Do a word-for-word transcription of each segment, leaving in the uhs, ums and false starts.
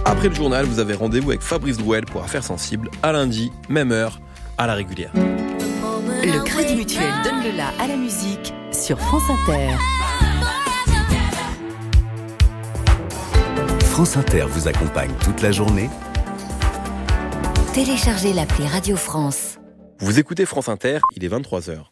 Après le journal, vous avez rendez-vous avec Fabrice Drouel pour Affaires sensibles, à lundi, même heure, à la régulière. Le Crédit Mutuel donne le la à la musique sur France Inter. France Inter vous accompagne toute la journée. Téléchargez l'appli Radio France. Vous écoutez France Inter, il est vingt-trois heures.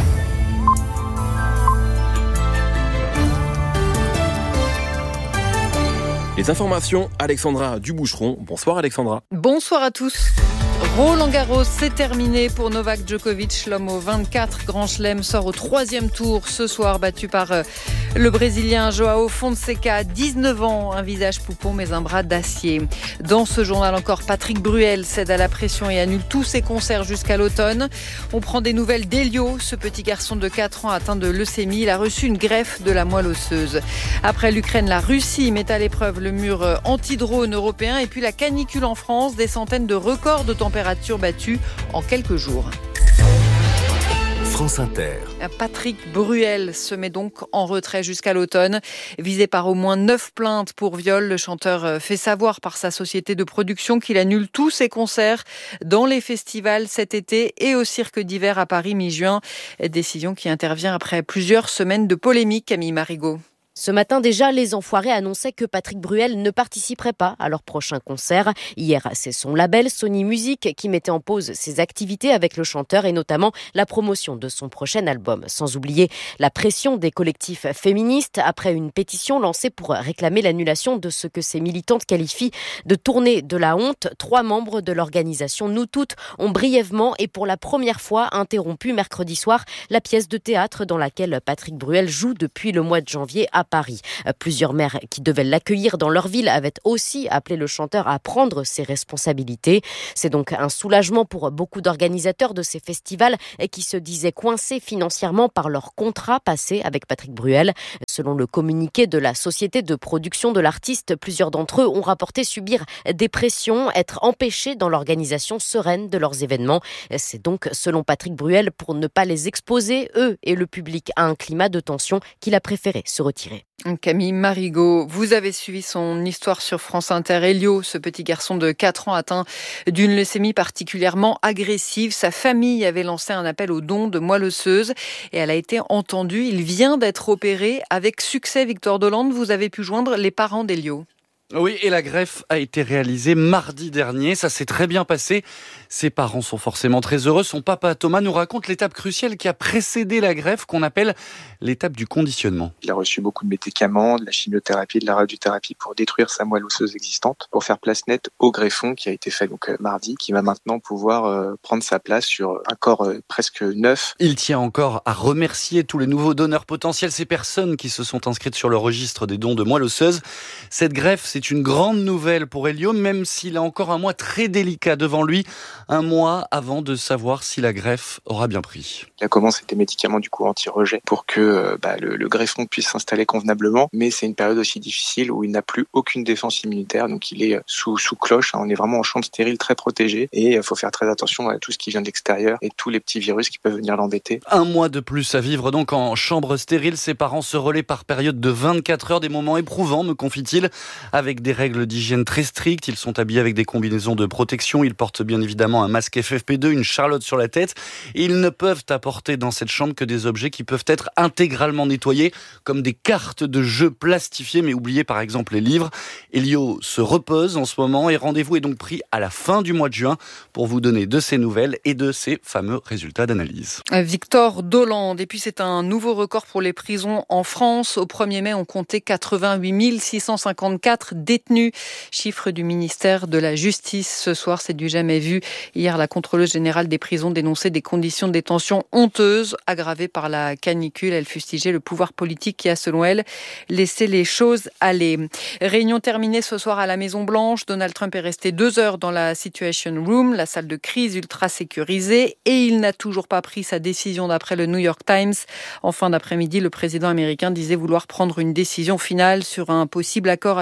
Les informations, Alexandra Duboucheron. Bonsoir Alexandra. Bonsoir à tous. Roland Garros, c'est terminé pour Novak Djokovic. L'homme au vingt-quatre Grand Chelem sort au troisième tour ce soir, battu par le Brésilien Joao Fonseca. dix-neuf ans, un visage poupon mais un bras d'acier. Dans ce journal encore, Patrick Bruel cède à la pression et annule tous ses concerts jusqu'à l'automne. On prend des nouvelles d'Elio, ce petit garçon de quatre ans atteint de leucémie. Il a reçu une greffe de la moelle osseuse. Après l'Ukraine, la Russie met à l'épreuve le mur anti-drone européen et puis la canicule en France, des centaines de records de température battus en quelques jours. France Inter. Patrick Bruel se met donc en retrait jusqu'à l'automne. Visé par au moins neuf plaintes pour viol, le chanteur fait savoir par sa société de production qu'il annule tous ses concerts dans les festivals cet été et au cirque d'hiver à Paris mi-juin. Décision qui intervient après plusieurs semaines de polémique, Camille Marigot. Ce matin déjà, les Enfoirés annonçaient que Patrick Bruel ne participerait pas à leur prochain concert. Hier, c'est son label Sony Music qui mettait en pause ses activités avec le chanteur et notamment la promotion de son prochain album. Sans oublier la pression des collectifs féministes après une pétition lancée pour réclamer l'annulation de ce que ces militantes qualifient de tournée de la honte. Trois membres de l'organisation Nous Toutes ont brièvement et pour la première fois interrompu mercredi soir la pièce de théâtre dans laquelle Patrick Bruel joue depuis le mois de janvier à Paris. Plusieurs maires qui devaient l'accueillir dans leur ville avaient aussi appelé le chanteur à prendre ses responsabilités. C'est donc un soulagement pour beaucoup d'organisateurs de ces festivals qui se disaient coincés financièrement par leur contrat passé avec Patrick Bruel. Selon le communiqué de la société de production de l'artiste, plusieurs d'entre eux ont rapporté subir des pressions, être empêchés dans l'organisation sereine de leurs événements. C'est donc, selon Patrick Bruel, pour ne pas les exposer, eux et le public, à un climat de tension qu'il a préféré se retirer. Camille Marigot, vous avez suivi son histoire sur France Inter. Elio, ce petit garçon de quatre ans atteint d'une leucémie particulièrement agressive. Sa famille avait lancé un appel aux dons de moelle osseuse et elle a été entendue. Il vient d'être opéré avec succès. Victor Dolande, vous avez pu joindre les parents d'Elio. Oui, et la greffe a été réalisée mardi dernier. Ça s'est très bien passé. Ses parents sont forcément très heureux. Son papa Thomas nous raconte l'étape cruciale qui a précédé la greffe, qu'on appelle l'étape du conditionnement. Il a reçu beaucoup de médicaments, de la chimiothérapie, de la radiothérapie pour détruire sa moelle osseuse existante, pour faire place nette au greffon qui a été fait donc euh, mardi, qui va maintenant pouvoir euh, prendre sa place sur un corps euh, presque neuf. Il tient encore à remercier tous les nouveaux donneurs potentiels, ces personnes qui se sont inscrites sur le registre des dons de moelle osseuse. Cette greffe, c'est une grande nouvelle pour Elio, même s'il a encore un mois très délicat devant lui, un mois avant de savoir si la greffe aura bien pris. Il a commencé des médicaments du coup anti-rejet pour que euh, bah, le, le greffon puisse s'installer convenablement, mais c'est une période aussi difficile où il n'a plus aucune défense immunitaire, donc il est sous, sous cloche, hein, on est vraiment en chambre stérile très protégée et il faut faire très attention à tout ce qui vient de l'extérieur et tous les petits virus qui peuvent venir l'embêter. Un mois de plus à vivre donc en chambre stérile, ses parents se relaient par période de vingt-quatre heures, des moments éprouvants me confie-t-il, avec des règles d'hygiène très strictes. Ils sont habillés avec des combinaisons de protection. Ils portent bien évidemment un masque F F P deux, une charlotte sur la tête. Et ils ne peuvent apporter dans cette chambre que des objets qui peuvent être intégralement nettoyés, comme des cartes de jeux plastifiées, mais oubliez par exemple les livres. Elio se repose en ce moment et rendez-vous est donc pris à la fin du mois de juin pour vous donner de ses nouvelles et de ses fameux résultats d'analyse. Victor Dolande. Et puis c'est un nouveau record pour les prisons en France. Au premier mai, on comptait quatre-vingt-huit mille six cent cinquante-quatre détenus. Chiffre du ministère de la Justice. Ce soir, c'est du jamais vu. Hier, la contrôleuse générale des prisons dénonçait des conditions de détention honteuses, aggravées par la canicule. Elle fustigeait le pouvoir politique qui a, selon elle, laissé les choses aller. Réunion terminée ce soir à la Maison-Blanche. Donald Trump est resté deux heures dans la Situation Room, la salle de crise ultra sécurisée, et il n'a toujours pas pris sa décision d'après le New York Times. En fin d'après-midi, le président américain disait vouloir prendre une décision finale sur un possible accord avec l'Iran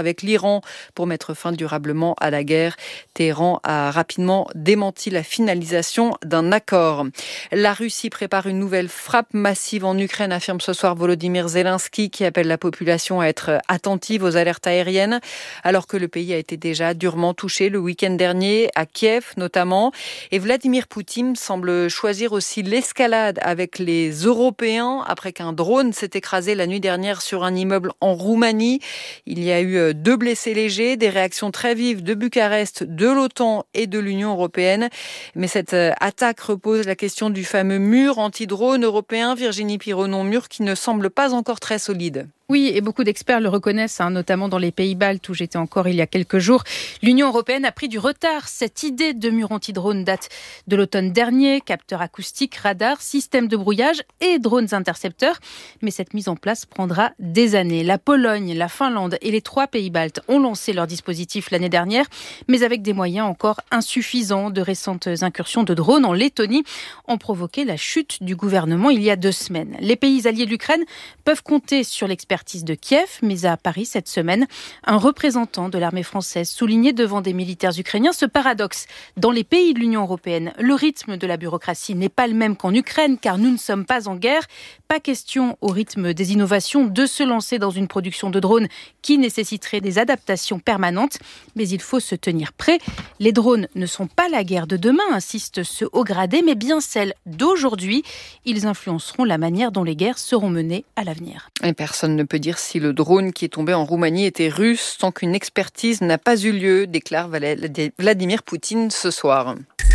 Iran pour mettre fin durablement à la guerre. Téhéran a rapidement démenti la finalisation d'un accord. La Russie prépare une nouvelle frappe massive en Ukraine, affirme ce soir Volodymyr Zelensky, qui appelle la population à être attentive aux alertes aériennes, alors que le pays a été déjà durement touché le week-end dernier, à Kiev notamment. Et Vladimir Poutine semble choisir aussi l'escalade avec les Européens, après qu'un drone s'est écrasé la nuit dernière sur un immeuble en Roumanie. Il y a eu deux blessés légers, des réactions très vives de Bucarest, de l'OTAN et de l'Union européenne. Mais cette attaque repose la question du fameux mur anti-drone européen. Virginie Pironon, mur qui ne semble pas encore très solide. Oui, et beaucoup d'experts le reconnaissent, hein, notamment dans les pays baltes où j'étais encore il y a quelques jours. L'Union européenne a pris du retard. Cette idée de mur anti-drone date de l'automne dernier. Capteurs acoustiques, radars, systèmes de brouillage et drones intercepteurs. Mais cette mise en place prendra des années. La Pologne, la Finlande et les trois pays baltes ont lancé leur dispositif l'année dernière, mais avec des moyens encore insuffisants. De récentes incursions de drones en Lettonie ont provoqué la chute du gouvernement il y a deux semaines. Les pays alliés de l'Ukraine peuvent compter sur l'expertise de Kiev, mais à Paris cette semaine, un représentant de l'armée française soulignait devant des militaires ukrainiens ce paradoxe. Dans les pays de l'Union européenne, le rythme de la bureaucratie n'est pas le même qu'en Ukraine, car nous ne sommes pas en guerre. Pas question, au rythme des innovations, de se lancer dans une production de drones qui nécessiterait des adaptations permanentes. Mais il faut se tenir prêt. Les drones ne sont pas la guerre de demain, insiste ce haut gradé, mais bien celle d'aujourd'hui. Ils influenceront la manière dont les guerres seront menées à l'avenir. Et personne ne peut dire si le drone qui est tombé en Roumanie était russe tant qu'une expertise n'a pas eu lieu, déclare Vladimir Poutine ce soir.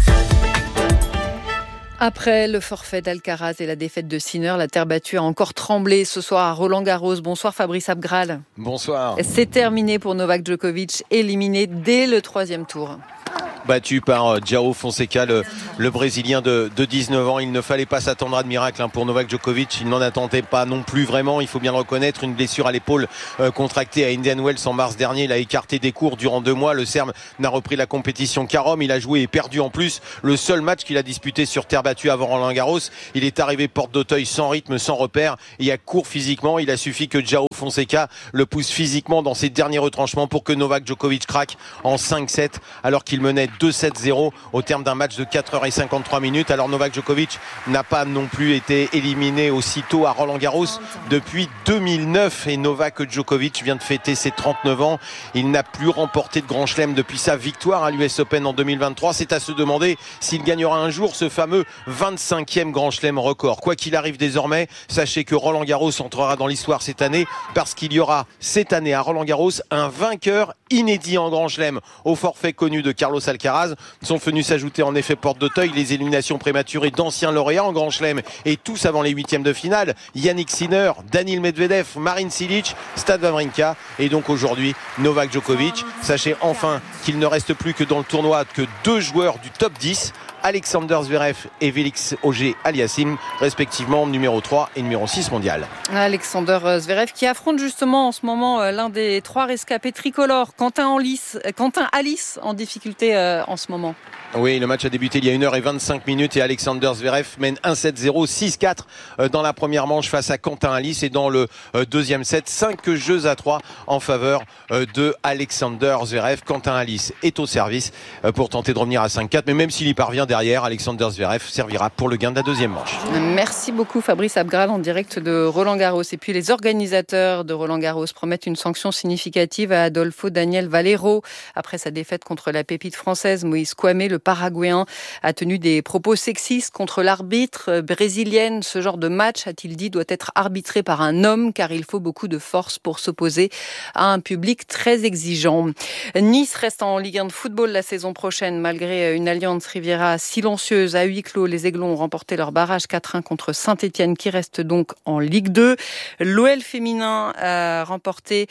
Après le forfait d'Alcaraz et la défaite de Sinner, la terre battue a encore tremblé ce soir à Roland-Garros. Bonsoir Fabrice Abgral. Bonsoir. C'est terminé pour Novak Djokovic, éliminé dès le troisième tour. Battu par João Fonseca, le, le Brésilien de, de dix-neuf ans. Il ne fallait pas s'attendre à de miracle hein, pour Novak Djokovic. Il n'en attendait pas non plus vraiment. Il faut bien le reconnaître. Une blessure à l'épaule euh, contractée à Indian Wells en mars dernier. Il a écarté des cours durant deux mois. Le Serbe n'a repris la compétition qu'à Rome. Il a joué et perdu en plus le seul match qu'il a disputé sur terre battue avant Roland-Garros. Il est arrivé porte d'Auteuil sans rythme, sans repère et à court physiquement. Il a suffi que João Fonseca le pousse physiquement dans ses derniers retranchements pour que Novak Djokovic craque en cinq sept alors qu'il menait deux sept zéro au terme d'un match de quatre heures cinquante-trois minutes. Alors Novak Djokovic n'a pas non plus été éliminé aussitôt à Roland-Garros depuis deux mille neuf et Novak Djokovic vient de fêter ses trente-neuf ans. Il n'a plus remporté de Grand Chelem depuis sa victoire à l'U S Open en deux mille vingt-trois. C'est à se demander s'il gagnera un jour ce fameux vingt-cinquième Grand Chelem record. Quoi qu'il arrive désormais, sachez que Roland-Garros entrera dans l'histoire cette année parce qu'il y aura cette année à Roland-Garros un vainqueur inédit en Grand Chelem. Au forfait connu de Carlos Alcaraz sont venus s'ajouter en effet porte d'Auteuil les éliminations prématurées d'anciens lauréats en Grand Chelem et tous avant les huitièmes de finale. Yannick Sinner, Daniil Medvedev, Marin Cilic, Stan Wawrinka et donc aujourd'hui Novak Djokovic. Sachez enfin qu'il ne reste plus que dans le tournoi que deux joueurs du top dix, Alexander Zverev et Félix Auger-Aliassime, respectivement numéro trois et numéro six mondial. Alexander Zverev qui affronte justement en ce moment l'un des trois rescapés tricolores, Quentin Halys, Quentin Halys en difficulté en ce moment. Oui, le match a débuté il y a une heure et vingt-cinq minutes et Alexander Zverev mène un sept zéro, six quatre dans la première manche face à Quentin Halys et dans le deuxième set, cinq jeux à trois en faveur de Alexander Zverev. Quentin Halys est au service pour tenter de revenir à cinq quatre, mais même s'il y parvient derrière, Alexander Zverev servira pour le gain de la deuxième manche. Merci beaucoup Fabrice Abgral en direct de Roland-Garros. Et puis les organisateurs de Roland-Garros promettent une sanction significative à Adolfo Daniel Valero après sa défaite contre la pépite française Moïse Kouamé. Le Paraguayen a tenu des propos sexistes contre l'arbitre brésilienne. Ce genre de match, a-t-il dit, doit être arbitré par un homme car il faut beaucoup de force pour s'opposer à un public très exigeant. Nice reste en Ligue un de football la saison prochaine malgré une Allianz Riviera silencieuse à huis clos. Les Aiglons ont remporté leur barrage quatre un contre Saint-Etienne qui reste donc en Ligue deux. L'O L féminin a remporté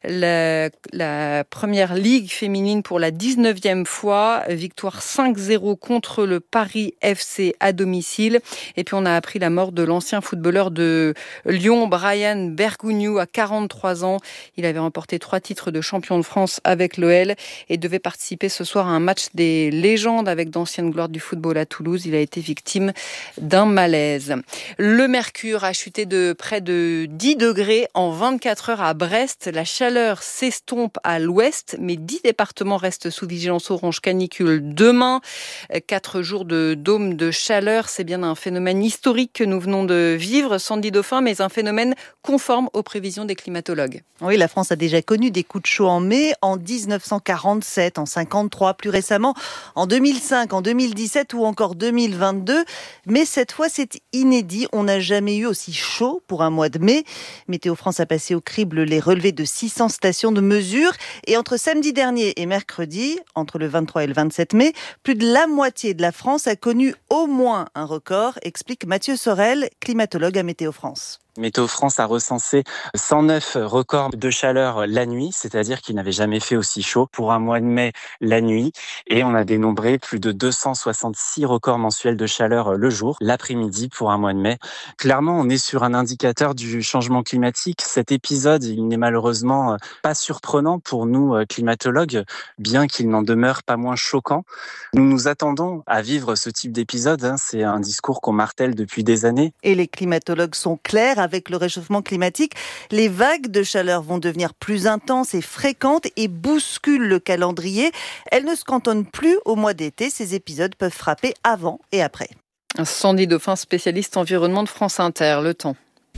la, la première Ligue féminine pour la dix-neuvième fois. Victoire cinq zéro contre le Paris F C à domicile. Et puis on a appris la mort de l'ancien footballeur de Lyon, Brian Bergogneau, à quarante-trois ans. Il avait remporté trois titres de champion de France avec l'O L et devait participer ce soir à un match des légendes avec d'anciennes gloires du football à Toulouse. Il a été victime d'un malaise. Le mercure a chuté de près de dix degrés en vingt-quatre heures à Brest. La chaleur s'estompe à l'ouest, mais dix départements restent sous vigilance orange canicule demain. Quatre jours de dôme de chaleur, c'est bien un phénomène historique que nous venons de vivre, Sandy Dauphin, mais un phénomène conforme aux prévisions des climatologues. Oui, la France a déjà connu des coups de chaud en mai, en dix-neuf cent quarante-sept, en cinquante-trois, plus récemment, en deux mille cinq, en deux mille dix-sept ou encore deux mille vingt-deux. Mais cette fois, c'est inédit. On n'a jamais eu aussi chaud pour un mois de mai. Météo France a passé au crible les relevés de six cents stations de mesure. Et entre samedi dernier et mercredi, entre le vingt-trois et le vingt-sept mai, plus de la moitié de la France a connu au moins un record, explique Mathieu Sorel, climatologue à Météo France. Météo France a recensé cent neuf records de chaleur la nuit, c'est-à-dire qu'il n'avait jamais fait aussi chaud pour un mois de mai la nuit. Et on a dénombré plus de deux cent soixante-six records mensuels de chaleur le jour, l'après-midi pour un mois de mai. Clairement, on est sur un indicateur du changement climatique. Cet épisode, il n'est malheureusement pas surprenant pour nous climatologues, bien qu'il n'en demeure pas moins choquant. Nous nous attendons à vivre ce type d'épisode. C'est un discours qu'on martèle depuis des années. Et les climatologues sont clairs. Avec le réchauffement climatique, les vagues de chaleur vont devenir plus intenses et fréquentes et bousculent le calendrier. Elles ne se cantonnent plus au mois d'été. Ces épisodes peuvent frapper avant et après. Sandy Dauphin, spécialiste environnement de France Inter. Le temps.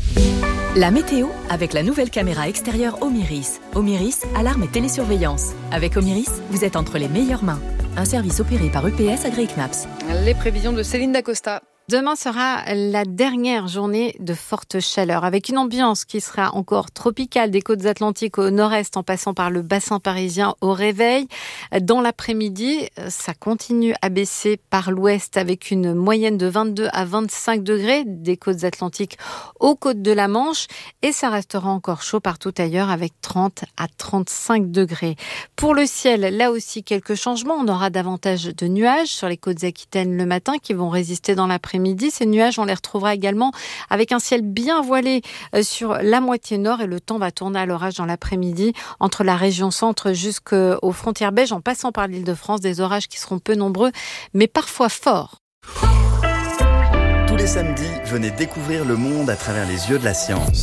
La météo avec la nouvelle caméra extérieure Omiris. Omiris, alarme et télésurveillance. Avec Omiris, vous êtes entre les meilleures mains. Un service opéré par U P S AgriCnaps. Les prévisions de Céline Dacosta. Demain sera la dernière journée de forte chaleur, avec une ambiance qui sera encore tropicale des côtes atlantiques au nord-est en passant par le bassin parisien au réveil. Dans l'après-midi, ça continue à baisser par l'ouest avec une moyenne de vingt-deux à vingt-cinq degrés des côtes atlantiques aux côtes de la Manche et ça restera encore chaud partout ailleurs avec trente à trente-cinq degrés. Pour le ciel, là aussi quelques changements. On aura davantage de nuages sur les côtes aquitaines le matin qui vont résister dans l'après-midi. Midi. Ces nuages, on les retrouvera également avec un ciel bien voilé sur la moitié nord et le temps va tourner à l'orage dans l'après-midi entre la région centre jusqu'aux frontières belges en passant par l'Île-de-France. Des orages qui seront peu nombreux mais parfois forts. Tous les samedis, venez découvrir le monde à travers les yeux de la science.